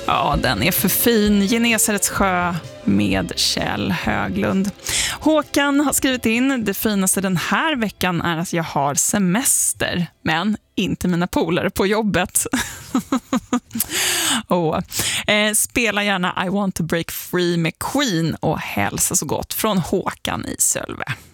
Ja, den är för fin. Genesarets sjö med Kjell Höglund. Håkan har skrivit in: det finaste den här veckan är att jag har semester, men inte mina polare på jobbet. Spela gärna I want to break free med Queen och hälsa så gott från Håkan i Sölve.